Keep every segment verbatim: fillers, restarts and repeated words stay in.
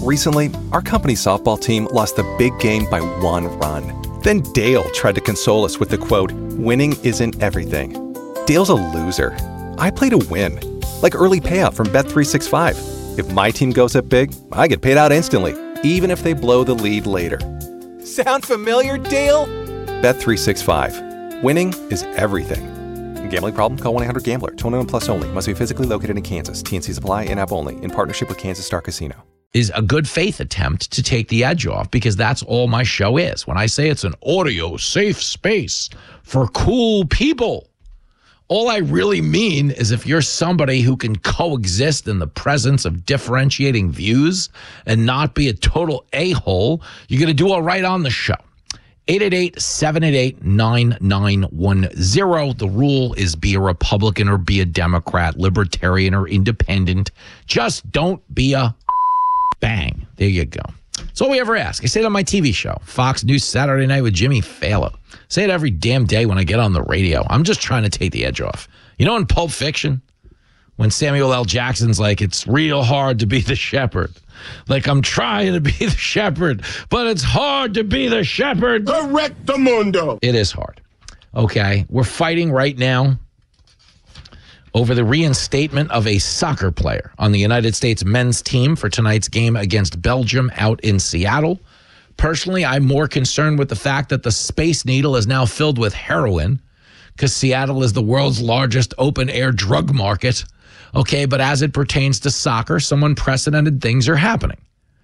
Recently, our company softball team lost the big game by one run. Then Dale tried to console us with the quote, "Winning isn't everything." Dale's a loser. I play to win. Like early payout from Bet three sixty-five. If my team goes up big, I get paid out instantly, even if they blow the lead later. Sound familiar, Dale? Bet three sixty-five. Winning is everything. Gambling problem? Call one eight hundred gambler. twenty-one plus only. Must be physically located in Kansas. T N Cs apply. In-app only. In partnership with Kansas Star Casino. Is a good faith attempt to take the edge off, because that's all my show is. When I say it's an audio safe space for cool people, all I really mean is if you're somebody who can coexist in the presence of differentiating views and not be a total a-hole, you're going to do all right on the show. eight eight eight, seven eight eight, nine nine one zero. The rule is be a Republican or be a Democrat, libertarian or independent. Just don't be a bang. There you go. That's all we ever ask. I say it on my T V show, Fox News Saturday Night with Jimmy Fallon. Say it every damn day when I get on the radio. I'm just trying to take the edge off. You know in Pulp Fiction, when Samuel L. Jackson's like, it's real hard to be the shepherd. Like, I'm trying to be the shepherd, but it's hard to be the shepherd. Correctamundo. It is hard. Okay, we're fighting right now over the reinstatement of a soccer player on the United States men's team for tonight's game against Belgium out in Seattle. Personally, I'm more concerned with the fact that the Space Needle is now filled with heroin, because Seattle is the world's largest open-air drug market. Okay, but as it pertains to soccer, some unprecedented things are happening.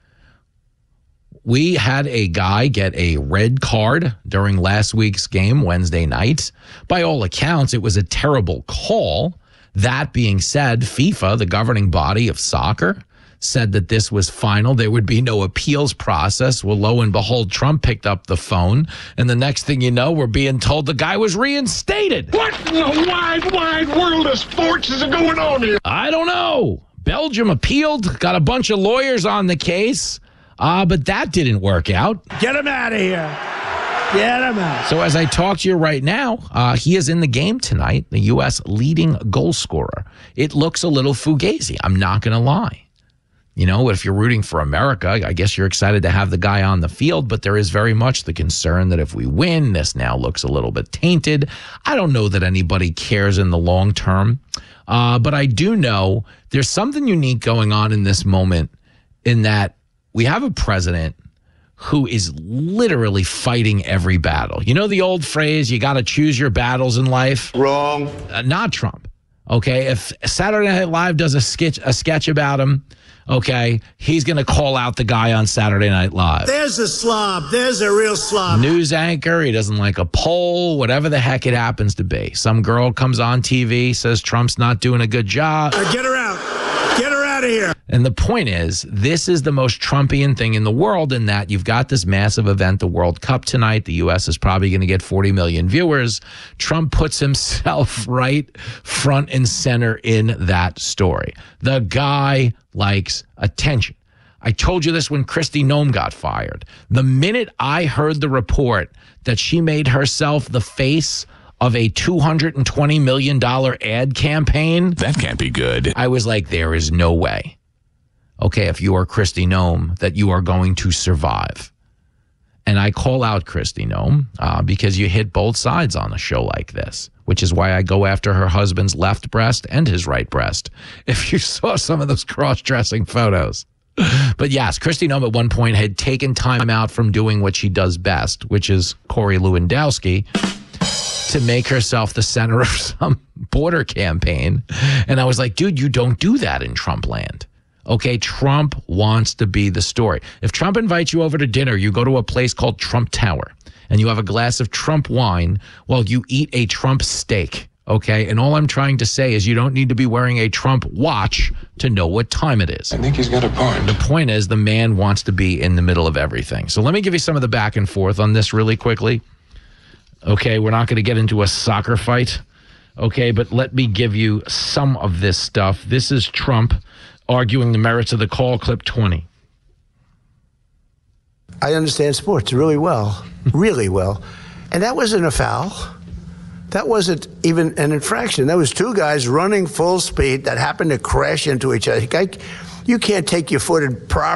We had a guy get a red card during last week's game, Wednesday night. By all accounts, it was a terrible call. That being said, FIFA, the governing body of soccer, said that this was final. There would be no appeals process. Well, lo and behold, Trump picked up the phone, and the next thing you know, we're being told the guy was reinstated. What in the wide, wide world of sports is going on here? I don't know. Belgium appealed, got a bunch of lawyers on the case, uh, but that didn't work out. Get him out of here. Get him out. So as I talk to you right now, uh, he is in the game tonight, the U S leading goal scorer. It looks a little fugazi. I'm not going to lie. You know, if you're rooting for America, I guess you're excited to have the guy on the field, but there is very much the concern that if we win, this now looks a little bit tainted. I don't know that anybody cares in the long term, uh, but I do know there's something unique going on in this moment, in that we have a president who is literally fighting every battle. You know the old phrase, you got to choose your battles in life? Wrong. Uh, not Trump. Okay, if Saturday Night Live does a sketch, a sketch about him, okay, he's going to call out the guy on Saturday Night Live. There's a slob. There's a real slob. News anchor, he doesn't like a poll, whatever the heck it happens to be. Some girl comes on T V, says Trump's not doing a good job. Uh, get her out. Get her out of here. And the point is, this is the most Trumpian thing in the world, in that you've got this massive event, the World Cup tonight. The U S is probably going to get forty million viewers. Trump puts himself right front and center in that story. The guy likes attention. I told you this when Kristi Noem got fired. The minute I heard the report that she made herself the face of a two hundred twenty million dollars ad campaign. That can't be good. I was like, there is no way, okay, if you are Kristi Noem, that you are going to survive. And I call out Kristi Noem uh, because you hit both sides on a show like this, which is why I go after her husband's left breast and his right breast, if you saw some of those cross-dressing photos. But yes, Kristi Noem at one point had taken time out from doing what she does best, which is Corey Lewandowski, to make herself the center of some border campaign. And I was like, dude, you don't do that in Trump land. Okay, Trump wants to be the story. If Trump invites you over to dinner, you go to a place called Trump Tower, and you have a glass of Trump wine while you eat a Trump steak. Okay, and all I'm trying to say is you don't need to be wearing a Trump watch to know what time it is. I think he's got a point. The point is, the man wants to be in the middle of everything. So let me give you some of the back and forth on this really quickly. Okay, we're not going to get into a soccer fight. Okay, but let me give you some of this stuff. This is Trump arguing the merits of the call, clip twenty. I understand sports really well, really well. And that wasn't a foul. That wasn't even an infraction. That was two guys running full speed that happened to crash into each other. You can't take your foot and prop